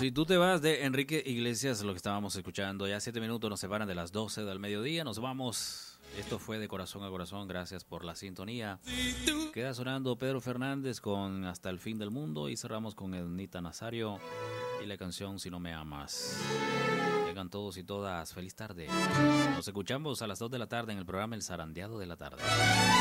Si tú te vas de Enrique Iglesias, lo que estábamos escuchando, ya 7 minutos nos separan de las 12 del mediodía, nos vamos. Esto fue de corazón a corazón, gracias por la sintonía. Queda sonando Pedro Fernández con Hasta el fin del mundo y cerramos con Ednita Nazario y la canción Si no me amas. Llegan todos y todas, feliz tarde. Nos escuchamos a las 2 de la tarde en el programa El Zarandeado de la Tarde.